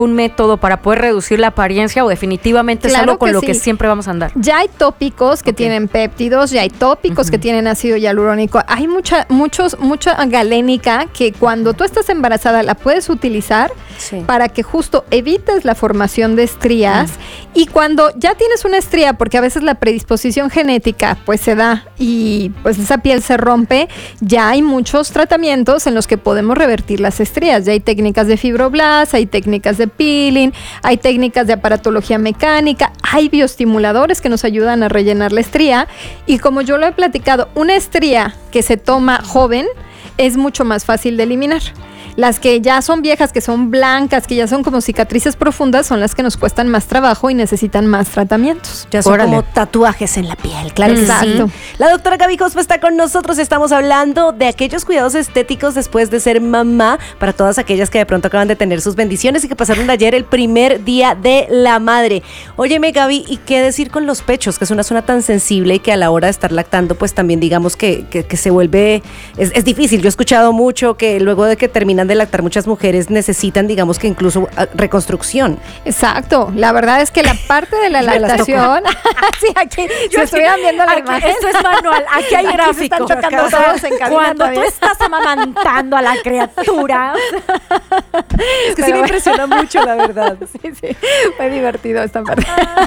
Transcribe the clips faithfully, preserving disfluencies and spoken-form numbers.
un método para poder reducir la apariencia o definitivamente Claro es algo con que lo sí. que siempre vamos a andar? Ya hay tópicos que Ok. tienen péptidos, ya hay tópicos Ujú. que tienen ácido hialurónico. Hay mucha, muchos, mucha galénica que cuando tú estás embarazada la puedes utilizar Sí. para que justo evites la formación de estrías. Y cuando ya tienes una estría, porque a veces la predisposición genética pues se da y pues esa piel se rompe, ya hay muchos tratamientos en los que podemos revertir las estrías. Ya hay técnicas de fibroblast, hay técnicas de peeling, hay técnicas de aparatología mecánica, hay bioestimuladores que nos ayudan a rellenar la estría. Y como yo lo he platicado, una estría que se toma joven es mucho más fácil de eliminar. Las que ya son viejas, que son blancas, que ya son como cicatrices profundas, son las que nos cuestan más trabajo y necesitan más tratamientos. Ya son Órale. como tatuajes en la piel, claro que Exacto. sí. La doctora Gaby Cospa está con nosotros. Estamos hablando de aquellos cuidados estéticos después de ser mamá, para todas aquellas que de pronto acaban de tener sus bendiciones y que pasaron de ayer el primer día de la madre. Óyeme, Gaby, ¿y qué decir con los pechos? Que es una zona tan sensible y que a la hora de estar lactando, pues también digamos que, que, que se vuelve, es, es difícil. Yo he escuchado mucho que luego de que terminan de lactar, muchas mujeres necesitan, digamos que incluso a, reconstrucción. Exacto. La verdad es que la parte de la Me las lactación, sí, aquí, si estuvieran viendo la Aquí- imagen. esto es manual, aquí hay Aquí se gráfico. están chocando O sea, todos en cabina cuando también. tú estás amamantando a la criatura, Es que Pero sí me bueno. impresiona mucho, la verdad. Sí, sí, fue divertido esta parte.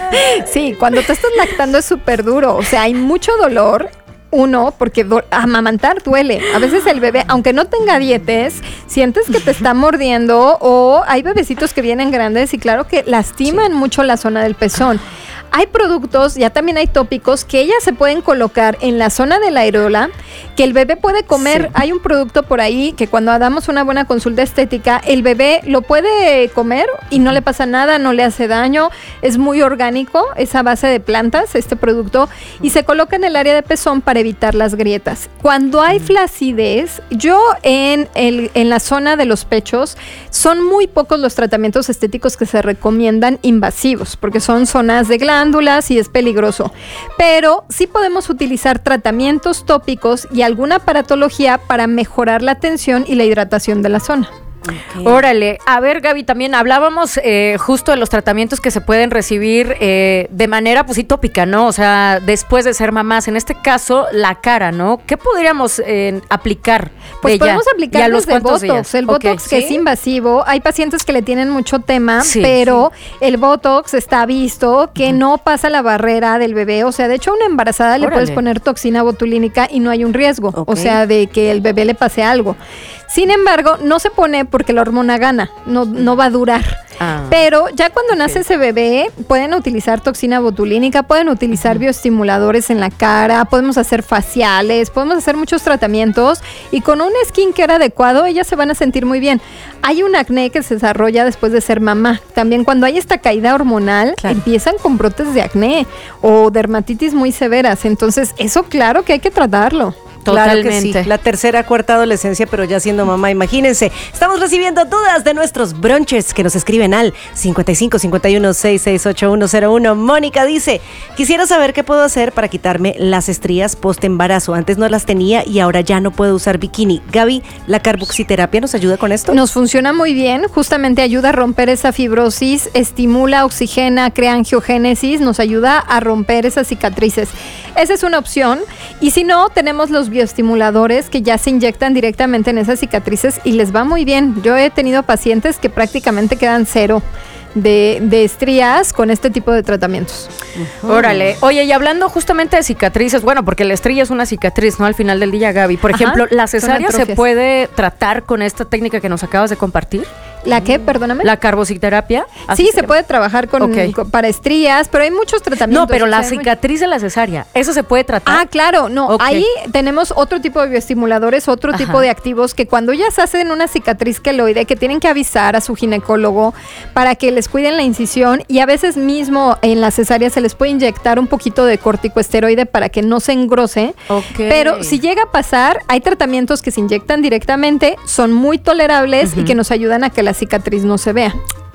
Sí, cuando te estás lactando es súper duro, o sea, hay mucho dolor. Uno, porque do- amamantar duele. A veces el bebé, aunque no tenga dietes, sientes que te está mordiendo, o hay bebecitos que vienen grandes y claro que lastiman mucho la zona del pezón. Hay productos, ya también hay tópicos que ellas se pueden colocar en la zona de la areola, que el bebé puede comer. Sí. Hay un producto por ahí que cuando damos una buena consulta estética, el bebé lo puede comer y no le pasa nada, no le hace daño. Es muy orgánico, es a base de plantas este producto, y se coloca en el área de pezón para evitar las grietas. Cuando hay flacidez, yo en, el, en la zona de los pechos, son muy pocos los tratamientos estéticos que se recomiendan invasivos, porque son zonas de glándulas y es peligroso. Pero sí podemos utilizar tratamientos tópicos y alguna aparatología para mejorar la tensión y la hidratación de la zona. Okay. órale. A ver, Gaby, también hablábamos eh, justo de los tratamientos que se pueden recibir eh, de manera, pues sí, tópica, ¿no? O sea, después de ser mamás. En este caso, la cara, ¿no? ¿Qué podríamos eh, aplicar? Pues de podemos ya? aplicar ¿Y a los desde cuántos Botox. días? El Botox Ok, que ¿sí? es invasivo. Hay pacientes que le tienen mucho tema, Sí, pero el Botox está visto que no pasa la barrera del bebé. O sea, de hecho, a una embarazada le Órale. puedes poner toxina botulínica y no hay un riesgo. Ok. O sea, de que el bebé le pase algo. Sin embargo, no se pone porque la hormona gana. No, no va a durar. Ah. Pero ya cuando nace ese bebé, pueden utilizar toxina botulínica, pueden utilizar bioestimuladores en la cara, podemos hacer faciales, podemos hacer muchos tratamientos, y con un skincare adecuado ellas se van a sentir muy bien. Hay un acné que se desarrolla después de ser mamá. También cuando hay esta caída hormonal, Claro. empiezan con brotes de acné o dermatitis muy severas. Entonces, eso claro que hay que tratarlo. Claro que Totalmente. sí, la tercera, cuarta adolescencia, pero ya siendo mamá, imagínense. Estamos recibiendo dudas de nuestros brunches que nos escriben al cincuenta y cinco cincuenta y uno sesenta y seis ochenta y uno cero uno. Mónica dice, quisiera saber qué puedo hacer para quitarme las estrías post embarazo. Antes no las tenía y ahora ya no puedo usar bikini. Gaby, ¿la carboxiterapia nos ayuda con esto? Nos funciona muy bien, justamente ayuda a romper esa fibrosis, estimula, oxigena, crea angiogénesis, nos ayuda a romper esas cicatrices. Esa es una opción. Y si no, tenemos los bioestimuladores que ya se inyectan directamente en esas cicatrices y les va muy bien. Yo he tenido pacientes que prácticamente quedan cero de, de estrías con este tipo de tratamientos. Órale. Oye, y hablando justamente de cicatrices, bueno, porque la estría es una cicatriz, ¿no? Al final del día, Gaby. Por Ajá, ejemplo, ¿la son cesárea se atrofias. puede tratar con esta técnica que nos acabas de compartir? ¿La qué? Perdóname. ¿La carboxiterapia? Así Sí, se llama. puede trabajar con, Ok. con- para estrías, pero hay muchos tratamientos. No, pero o la sea, hay muy- cicatriz de la cesárea, ¿eso se puede tratar? Ah, claro, no, Ok. ahí tenemos otro tipo de bioestimuladores, otro Ajá. tipo de activos que cuando ya se hacen una cicatriz queloide, que tienen que avisar a su ginecólogo para que les cuiden la incisión, y a veces mismo en la cesárea se les puede inyectar un poquito de corticoesteroide para que no se engrose. Ok. Pero si llega a pasar, hay tratamientos que se inyectan directamente, son muy tolerables y que nos ayudan a que la cicatriz no se vea.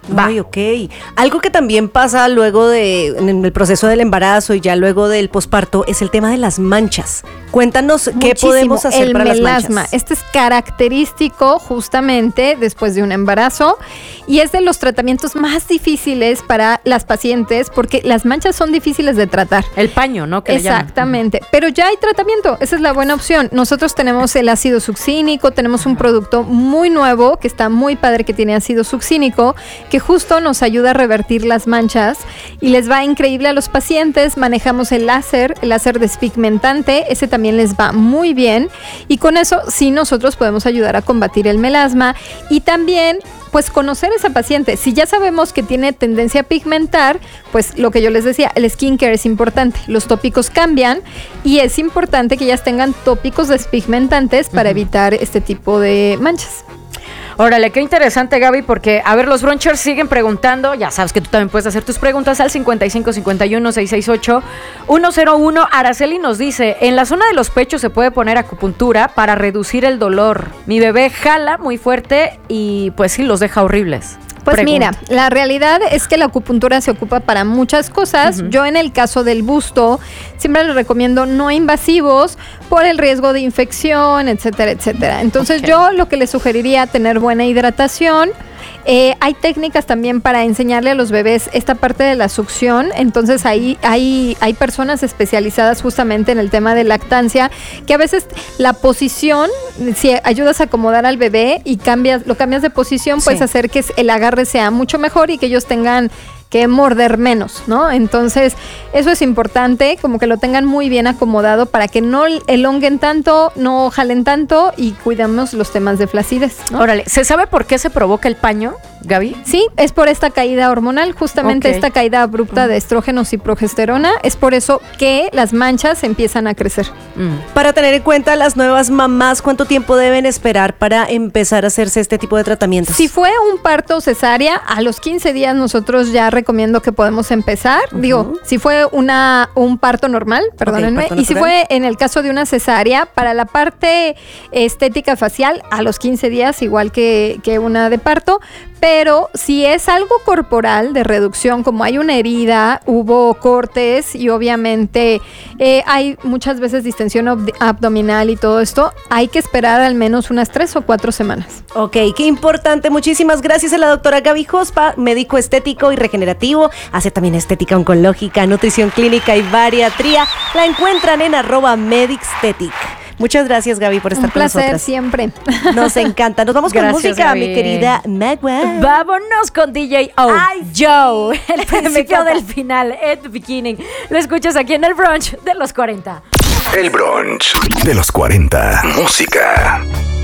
Ay, ok. Algo que también pasa luego de en el proceso del embarazo y ya luego del posparto es el tema de las manchas. Cuéntanos qué Muchísimo. podemos hacer el para melasma. las manchas. Este es característico justamente después de un embarazo y es de los tratamientos más difíciles para las pacientes porque las manchas son difíciles de tratar. El paño, ¿no? Que le llaman. Exactamente, pero ya hay tratamiento, esa es la buena opción. Nosotros tenemos el ácido succínico, tenemos un producto muy nuevo que está muy padre que tiene ácido succínico, que justo nos ayuda a revertir las manchas y les va increíble a los pacientes. Manejamos el láser, el láser despigmentante, ese también les va muy bien y con eso sí nosotros podemos ayudar a combatir el melasma y también pues conocer a esa paciente. Si ya sabemos que tiene tendencia a pigmentar, pues lo que yo les decía, el skincare es importante. Los tópicos cambian y es importante que ellas tengan tópicos despigmentantes para uh-huh. evitar este tipo de manchas. Órale, qué interesante, Gaby, porque, a ver, los brunchers siguen preguntando, ya sabes que tú también puedes hacer tus preguntas al cincuenta y cinco cincuenta y uno seiscientos sesenta y ocho ciento uno. Araceli nos dice, en la zona de los pechos se puede poner acupuntura para reducir el dolor. Mi bebé jala muy fuerte y pues sí, los deja horribles. Pues Pregunta. mira, la realidad es que la acupuntura se ocupa para muchas cosas. Uh-huh. Yo en el caso del busto siempre les recomiendo no invasivos por el riesgo de infección, etcétera, etcétera. Entonces okay. yo lo que les sugeriría tener buena hidratación. Eh, hay técnicas también para enseñarle a los bebés esta parte de la succión, entonces ahí hay, hay personas especializadas justamente en el tema de lactancia, que a veces la posición, si ayudas a acomodar al bebé y cambias, lo cambias de posición, sí. puedes hacer que el agarre sea mucho mejor y que ellos tengan que morder menos, ¿no? Entonces, eso es importante, como que lo tengan muy bien acomodado para que no elonguen tanto, no jalen tanto y cuidamos los temas de flacidez, ¿no? Órale, ¿se sabe por qué se provoca el paño, Gaby? Sí, es por esta caída hormonal, justamente okay. esta caída abrupta de estrógenos y progesterona, es por eso que las manchas empiezan a crecer. Mm. Para tener en cuenta las nuevas mamás, ¿cuánto tiempo deben esperar para empezar a hacerse este tipo de tratamientos? Si fue un parto cesárea, a los quince días nosotros ya recomiendo que podemos empezar. Uh-huh. Digo, si fue una un parto normal, perdónenme, okay, parto y si fue en el caso de una cesárea, para la parte estética facial, a los quince días, igual que, que una de parto. Pero si es algo corporal de reducción, como hay una herida, hubo cortes y obviamente eh, hay muchas veces distensión ob- abdominal y todo esto, hay que esperar al menos unas tres o cuatro semanas. Ok, qué importante. Muchísimas gracias a la doctora Gaby Jospa, médico estético y regenerativo. Hace también estética oncológica, nutrición clínica y bariatría. La encuentran en arroba medixtetic. Muchas gracias, Gaby, por estar Un placer, con nosotras. siempre. Nos encanta. Nos vamos Gracias, con música, Gaby. mi querida Magua. Vámonos con D J O. Ay, Joe, el principio encanta. del final, at the beginning. Lo escuchas aquí en el brunch de los cuarenta. El brunch de los cuarenta. Música.